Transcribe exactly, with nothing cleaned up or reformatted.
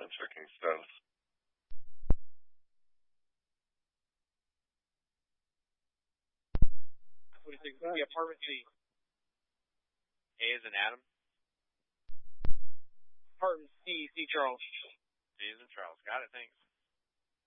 checking status. What do you think? The apartment C. A is in Adam. Apartment C, C Charles. C is in Charles. Got it, thanks.